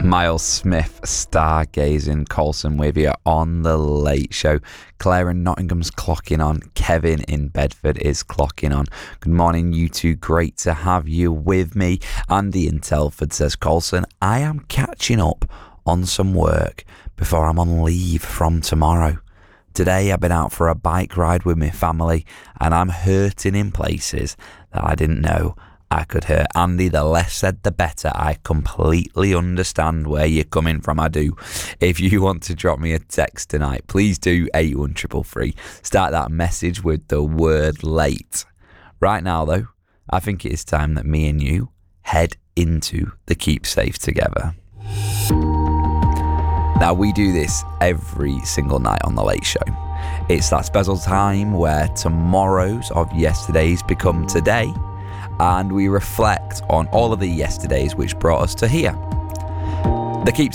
Miles Smith, stargazing. Colson with you on the Late Show. Claire in Nottingham's clocking on. Kevin in Bedford is clocking on. Good morning, you two. Great to have you with me. Andy in Telford says, Colson, I am catching up on some work before I'm on leave from tomorrow. Today I've been out for a bike ride with my family and I'm hurting in places that I didn't know I could hurt. Andy, the less said the better. I completely understand where you're coming from. I do. If you want to drop me a text tonight, please do 81333. Start that message with the word late. Right now though, I think it is time that me and you head into the Keep Safe together. Now, we do this every single night on The Late Show. It's that special time where tomorrows of yesterdays become today, and we reflect on all of the yesterdays which brought us to here. The Keep